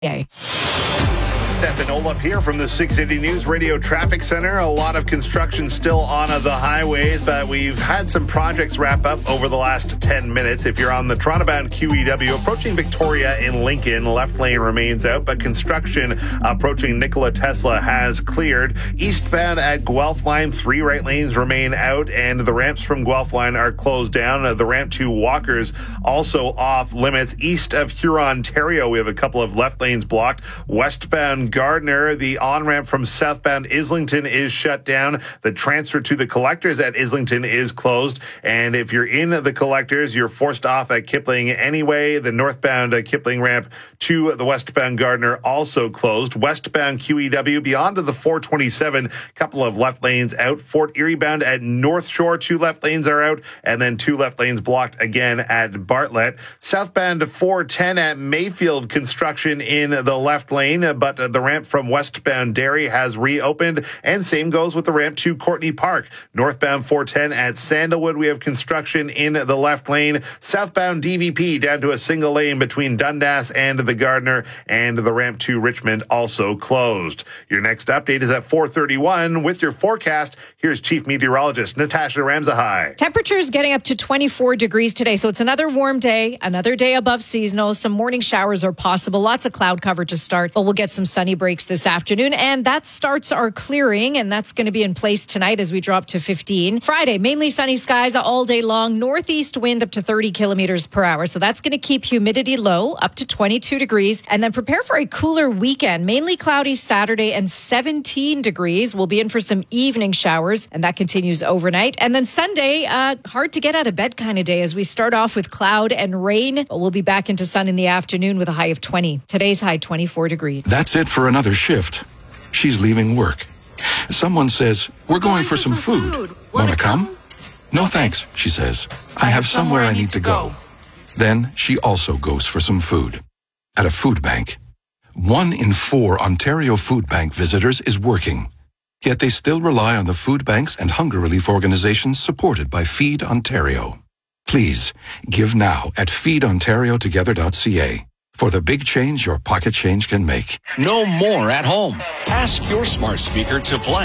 Yay. Stefan Olaf here from the 680 News Radio Traffic Center. A lot of construction still on the highways, but we've had some projects wrap up over the last 10 minutes. If you're on the Toronto-bound QEW approaching Victoria in Lincoln, left lane remains out, but construction approaching Nikola Tesla has cleared. Eastbound at Guelph Line, 3 right lanes remain out, and the ramps from Guelph Line are closed down. The ramp to Walkers also off limits. East of Huron, Ontario, we have a couple of left lanes blocked. Westbound Gardner, the on-ramp from southbound Islington is shut down. The transfer to the collectors at Islington is closed. And if you're in the collectors, you're forced off at Kipling anyway. The northbound Kipling ramp to the westbound Gardner also closed. Westbound QEW beyond to the 427, couple of left lanes out. Fort Erie bound at North Shore, 2 left lanes are out, and then 2 left lanes blocked again at Bartlett. Southbound 410 at Mayfield, construction in the left lane, but the ramp from westbound Derry has reopened, and same goes with the ramp to Courtney Park. Northbound 410 at Sandalwood, we have construction in the left lane. Southbound DVP down to a single lane between Dundas and the Gardner, and the ramp to Richmond also closed. Your next update is at 4:31 with your forecast. Here's Chief Meteorologist Natasha Ramzahai. Temperatures getting up to 24 degrees today, so it's another warm day, another day above seasonal. Some morning showers are possible. Lots of cloud cover to start, but we'll get some sunny breaks this afternoon, and that starts our clearing, and that's going to be in place tonight as we drop to 15. Friday, mainly sunny skies all day long. Northeast wind up to 30 kilometers per hour, so that's going to keep humidity low, up to 22 degrees. And then prepare for a cooler weekend. Mainly cloudy Saturday and 17 degrees. We'll be in for some evening showers, and that continues overnight. And then Sunday, hard to get out of bed kind of day as we start off with cloud and rain. We'll be back into sun in the afternoon with a high of 20. Today's high, 24 degrees. That's it for another shift. She's leaving work. Someone says, "We're going for some food. Wanna come?" "No thanks," she says. "I have somewhere I need to go." Then she also goes for some food. At a food bank. 1 in 4 Ontario Food Bank visitors is working. Yet they still rely on the food banks and hunger relief organizations supported by Feed Ontario. Please, give now at feedontariotogether.ca. For the big change your pocket change can make. No more at home. Ask your smart speaker to play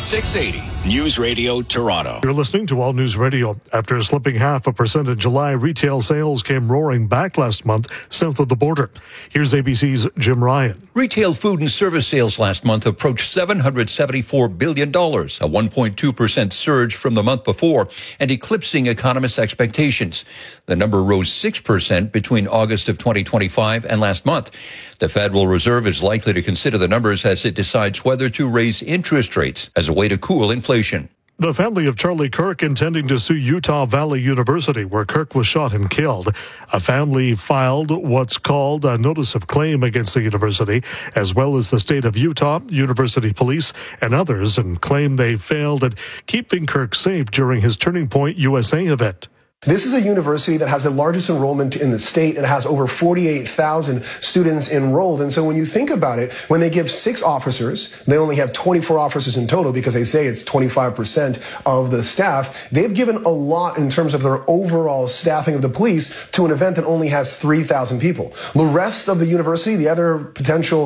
680 News Radio Toronto. You're listening to All News Radio. After slipping 0.5% in July, retail sales came roaring back last month south of the border. Here's ABC's Jim Ryan. Retail food and service sales last month approached $774 billion, a 1.2% surge from the month before, and eclipsing economists' expectations. The number rose 6% between August of 2025 and last month. The Federal Reserve is likely to consider the numbers as it decides whether to raise interest rates as a way to cool inflation. The family of Charlie Kirk intending to sue Utah Valley University, where Kirk was shot and killed. A family filed what's called a notice of claim against the university, as well as the state of Utah, university police, and others, and claim they failed at keeping Kirk safe during his Turning Point USA event. This is a university that has the largest enrollment in the state. It has over 48,000 students enrolled. And so when you think about it, when they give 6 officers, they only have 24 officers in total because they say it's 25% of the staff. They've given a lot in terms of their overall staffing of the police to an event that only has 3,000 people. The rest of the university, the other potential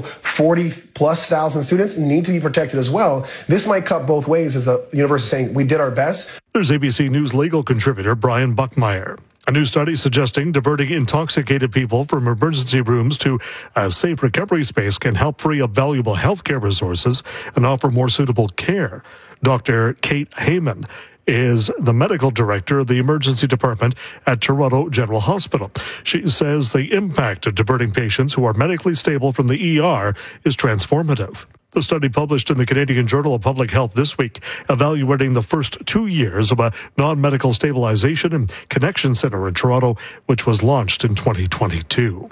40+ thousand students, need to be protected as well. This might cut both ways, as the university saying, we did our best. There's ABC News legal contributor Brian Buckmeyer. A new study suggesting diverting intoxicated people from emergency rooms to a safe recovery space can help free up valuable healthcare resources and offer more suitable care. Dr. Kate Heyman is the medical director of the emergency department at Toronto General Hospital. She says the impact of diverting patients who are medically stable from the ER is transformative. The study published in the Canadian Journal of Public Health this week, evaluating the first 2 years of a non-medical stabilization and connection center in Toronto, which was launched in 2022.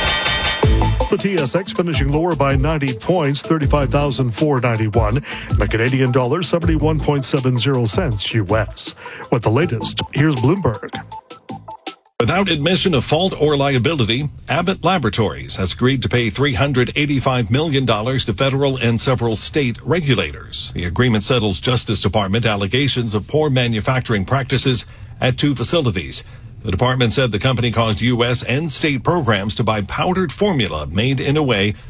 The TSX finishing lower by 90 points, 35,491. The Canadian dollar, 71.70 cents U.S. With the latest, here's Bloomberg. Without admission of fault or liability, Abbott Laboratories has agreed to pay $385 million to federal and several state regulators. The agreement settles Justice Department allegations of poor manufacturing practices at 2 facilities. The department said the company caused U.S. and state programs to buy powdered formula made in a way